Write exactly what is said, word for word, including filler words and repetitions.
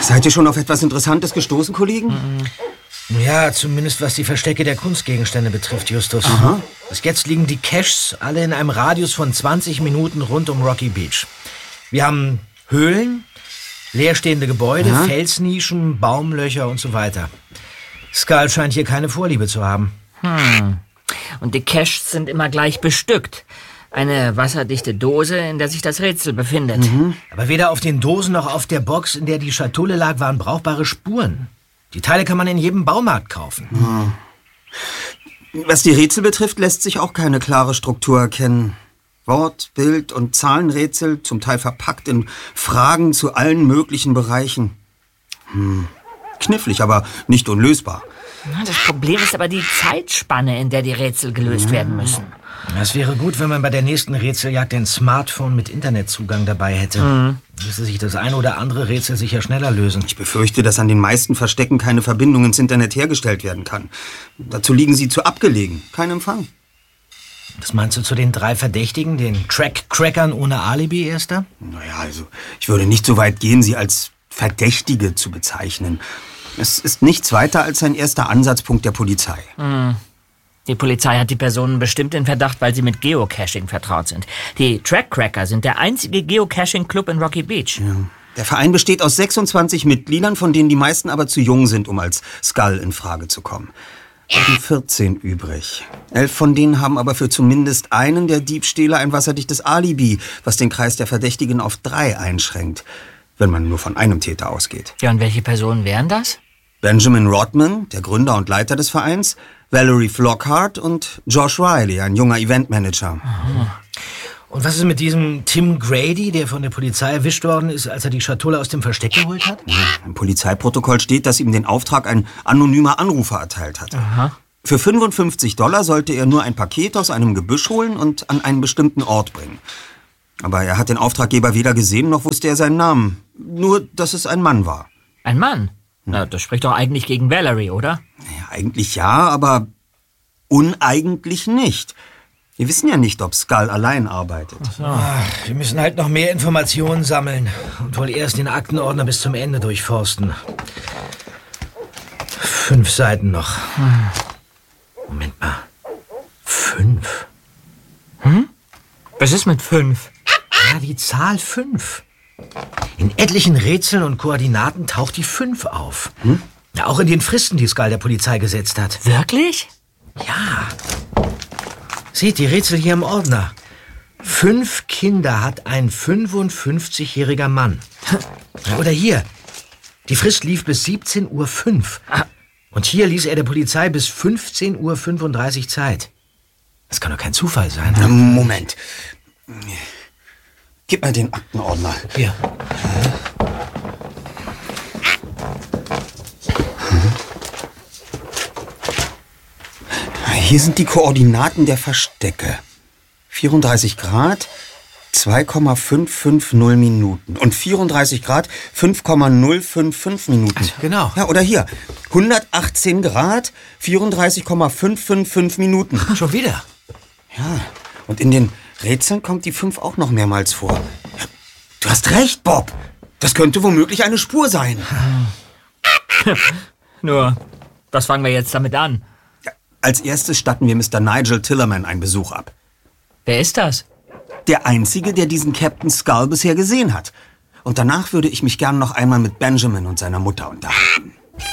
Seid ihr schon auf etwas Interessantes gestoßen, Kollegen? Mhm. Ja, zumindest was die Verstecke der Kunstgegenstände betrifft, Justus. Aha. Bis jetzt liegen die Caches alle in einem Radius von zwanzig Minuten rund um Rocky Beach. Wir haben Höhlen, leerstehende Gebäude, Aha. Felsnischen, Baumlöcher und so weiter. Skull scheint hier keine Vorliebe zu haben. Hm. Und die Caches sind immer gleich bestückt. Eine wasserdichte Dose, in der sich das Rätsel befindet. Mhm. Aber weder auf den Dosen noch auf der Box, in der die Schatulle lag, waren brauchbare Spuren. Die Teile kann man in jedem Baumarkt kaufen. Mhm. Was die Rätsel betrifft, lässt sich auch keine klare Struktur erkennen. Wort-, Bild- und Zahlenrätsel, zum Teil verpackt in Fragen zu allen möglichen Bereichen. Hm. Knifflig, aber nicht unlösbar. Das Problem ist aber die Zeitspanne, in der die Rätsel gelöst werden müssen. Es wäre gut, wenn man bei der nächsten Rätseljagd ein Smartphone mit Internetzugang dabei hätte. Mhm. Müsste sich das eine oder andere Rätsel sicher schneller lösen. Ich befürchte, dass an den meisten Verstecken keine Verbindung ins Internet hergestellt werden kann. Dazu liegen sie zu abgelegen. Kein Empfang. Was meinst du zu den drei Verdächtigen, den Track-Crackern ohne Alibi, Erster? Naja, also ich würde nicht so weit gehen, sie als Verdächtige zu bezeichnen. Es ist nichts weiter als ein erster Ansatzpunkt der Polizei. Mhm. Die Polizei hat die Personen bestimmt in Verdacht, weil sie mit Geocaching vertraut sind. Die Trackcracker sind der einzige Geocaching-Club in Rocky Beach. Ja. Der Verein besteht aus sechsundzwanzig Mitgliedern, von denen die meisten aber zu jung sind, um als Skull in Frage zu kommen. Bleiben vierzehn übrig. Elf von denen haben aber für zumindest einen der Diebstähle ein wasserdichtes Alibi, was den Kreis der Verdächtigen auf drei einschränkt, wenn man nur von einem Täter ausgeht. Ja, und welche Personen wären das? Benjamin Rodman, der Gründer und Leiter des Vereins, Valerie Flockhart und Josh Riley, ein junger Eventmanager. Aha. Und was ist mit diesem Tim Grady, der von der Polizei erwischt worden ist, als er die Schatulle aus dem Versteck geholt hat? Im Polizeiprotokoll steht, dass ihm den Auftrag ein anonymer Anrufer erteilt hat. Aha. Für fünfundfünfzig Dollar sollte er nur ein Paket aus einem Gebüsch holen und an einen bestimmten Ort bringen. Aber er hat den Auftraggeber weder gesehen, noch wusste er seinen Namen. Nur, dass es ein Mann war. Ein Mann? Na, das spricht doch eigentlich gegen Valerie, oder? Ja, eigentlich ja, aber uneigentlich nicht. Wir wissen ja nicht, ob Skull allein arbeitet. Ach so. Ach, wir müssen halt noch mehr Informationen sammeln und wohl erst den Aktenordner bis zum Ende durchforsten. Fünf Seiten noch. Hm. Moment mal. Fünf? Hm? Was ist mit fünf? Ja, die Zahl fünf. In etlichen Rätseln und Koordinaten taucht die fünf auf. Hm? Ja, auch in den Fristen, die Skull der Polizei gesetzt hat. Wirklich? Ja. Seht die Rätsel hier im Ordner. Fünf Kinder hat ein fünfundfünfzigjähriger Mann. Ja, oder hier. Die Frist lief bis siebzehn Uhr fünf. Und hier ließ er der Polizei bis fünfzehn Uhr fünfunddreißig Zeit. Das kann doch kein Zufall sein. Moment. Gib mal den Aktenordner. Hier. Hier sind die Koordinaten der Verstecke. vierunddreißig Grad, zwei Komma fünf fünf null Minuten. Und vierunddreißig Grad, fünf Komma null fünf fünf Minuten. Genau. Ja, oder hier. hundertachtzehn Grad, vierunddreißig Komma fünf fünf fünf Minuten. Schon wieder? Ja, und in den Rätseln kommt die fünf auch noch mehrmals vor. Du hast recht, Bob. Das könnte womöglich eine Spur sein. Nur, was fangen wir jetzt damit an? Ja, als erstes statten wir Mister Nigel Tillerman einen Besuch ab. Wer ist das? Der Einzige, der diesen Captain Skull bisher gesehen hat. Und danach würde ich mich gern noch einmal mit Benjamin und seiner Mutter unterhalten.